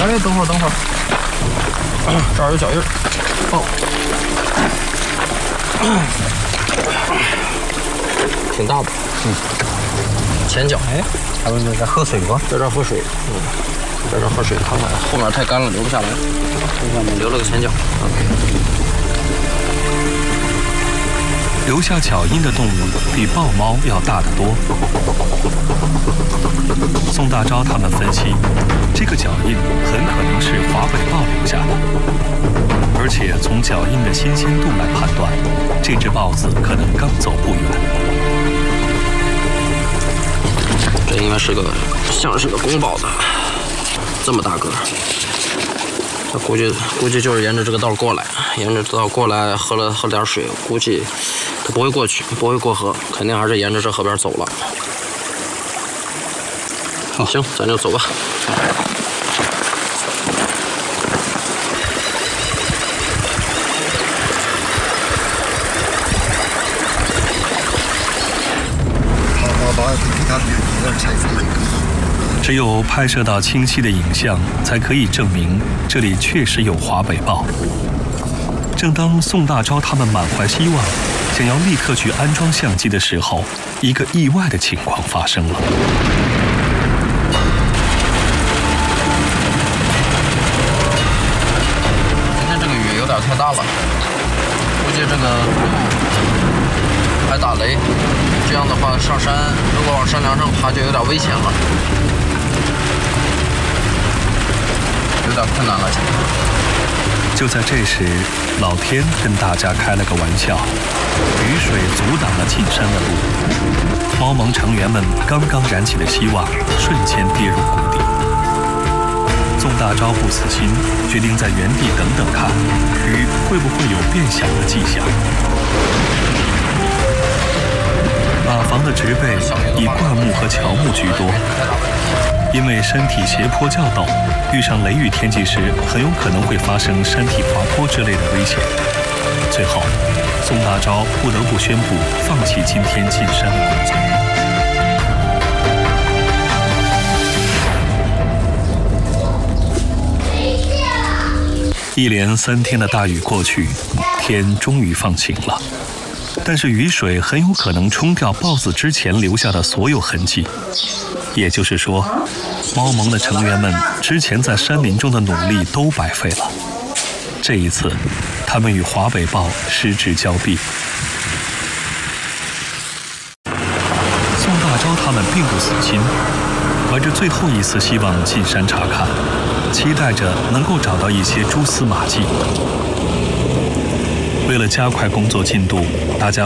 哎，等会儿，这儿有脚印儿。哦，挺大的。前脚。哎， 他们在喝水吗？ 在这儿喝水。在这儿喝水，看看后面太干了，流不下来。留了个前脚。 留下脚印的动物比豹猫要大得多。宋大钊他们分析，这个脚印很可能是华北豹留下的，而且从脚印的新鲜度来判断，这只豹子可能刚走不远。 这应该是个像是个公豹的，这么大个。他估计就是沿着这个道过来，喝了点水，估计他不会过去，不会过河，肯定还是沿着这河边走了。好，行，咱就走吧。 只有拍摄到清晰的影像，才可以证明这里确实有华北豹。正当宋大钊他们满怀希望，想要立刻去安装相机的时候，一个意外的情况发生了。 今天这个雨有点太大了，估计这个还打雷，这样的话上山如果往山梁上爬就有点危险了，有点困难了。 就在这时，老天跟大家开了个玩笑，雨水阻挡了进山的路，猫盟成员们刚刚燃起的希望瞬间跌入谷底。宋大钊不死心，决定在原地等等看，雨会不会有变小的迹象。马房的植被以灌木和乔木居多，因为山体斜坡较陡，遇上雷雨天气时，很有可能会发生山体滑坡之类的危险。最后，宋大钊不得不宣布放弃今天进山的工作。一连3天的大雨过去，天终于放晴了。但是雨水很有可能冲掉豹子之前留下的所有痕迹，也就是说，猫盟的成员们之前在山林中的努力都白费了。这一次，他们与华北豹失之交臂。宋大钊他们并不死心，怀着最后一丝希望进山查看，期待着能够找到一些蛛丝马迹。为了加快工作进度，大家